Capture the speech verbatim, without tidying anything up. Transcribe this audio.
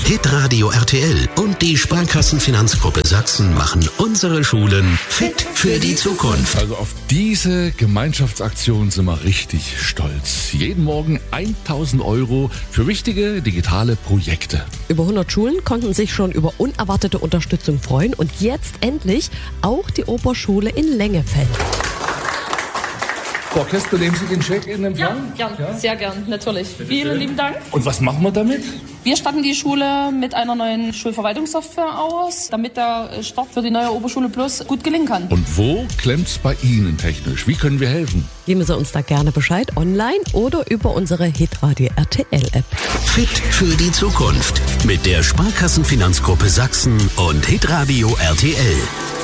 Hitradio R T L und die Sparkassenfinanzgruppe Sachsen machen unsere Schulen fit für die Zukunft. Also auf diese Gemeinschaftsaktion sind wir richtig stolz. Jeden Morgen tausend Euro für wichtige digitale Projekte. Über hundert Schulen konnten sich schon über unerwartete Unterstützung freuen und jetzt endlich auch die Oberschule in Lengefeld. Frau Kesper, nehmen Sie den Scheck in Empfang? Ja, gern, ja? Sehr gern, natürlich. Vielen lieben Dank. Und was machen wir damit? Wir statten die Schule mit einer neuen Schulverwaltungssoftware aus, damit der Start für die neue Oberschule Plus gut gelingen kann. Und wo klemmt's bei Ihnen technisch? Wie können wir helfen? Geben Sie uns da gerne Bescheid, online oder über unsere Hitradio R T L App. Fit für die Zukunft mit der Sparkassenfinanzgruppe Sachsen und Hitradio R T L.